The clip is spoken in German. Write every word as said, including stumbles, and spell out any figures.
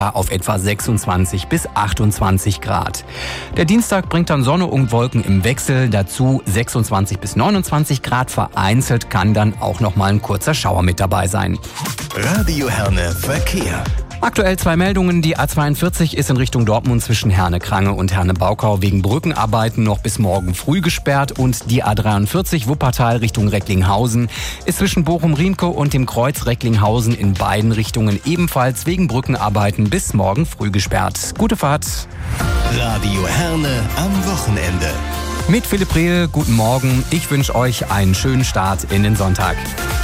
auf etwa sechsundzwanzig bis achtundzwanzig Grad. Der Dienstag bringt dann Sonne und Wolken im Wechsel, dazu sechsundzwanzig bis neunundzwanzig Grad. Vereinzelt kann dann auch noch mal ein kurzer Schauer mit dabei sein. Radio Herne Verkehr. Aktuell zwei Meldungen. Die A zweiundvierzig ist in Richtung Dortmund zwischen Herne-Krange und Herne-Baukau wegen Brückenarbeiten noch bis morgen früh gesperrt. Und die A dreiundvierzig Wuppertal Richtung Recklinghausen ist zwischen Bochum-Riemke und dem Kreuz Recklinghausen in beiden Richtungen ebenfalls wegen Brückenarbeiten bis morgen früh gesperrt. Gute Fahrt. Radio Herne am Wochenende. Mit Philipp Rehl, guten Morgen. Ich wünsche euch einen schönen Start in den Sonntag.